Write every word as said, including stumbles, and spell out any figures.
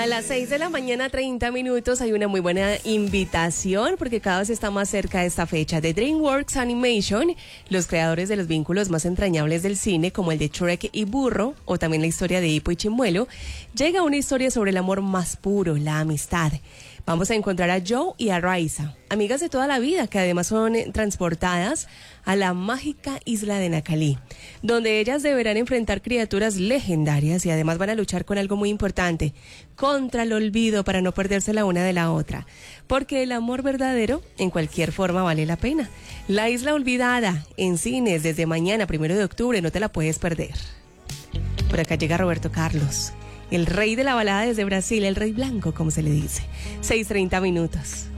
A las seis de la mañana, treinta minutos, hay una muy buena invitación porque cada vez está más cerca de esta fecha. De DreamWorks Animation, los creadores de los vínculos más entrañables del cine, como el de Shrek y Burro, o también la historia de Hippo y Chimuelo, llega una historia sobre el amor más puro, la amistad. Vamos a encontrar a Joe y a Raisa, amigas de toda la vida, que además son transportadas a la mágica isla de Nacalí, donde ellas deberán enfrentar criaturas legendarias y además van a luchar con algo muy importante, contra el olvido, para no perderse la una de la otra, porque el amor verdadero en cualquier forma vale la pena. La Isla Olvidada, en cines desde mañana, primero de octubre, no te la puedes perder. Por acá llega Roberto Carlos, el rey de la balada desde Brasil, el rey blanco, como se le dice. seis treinta minutos.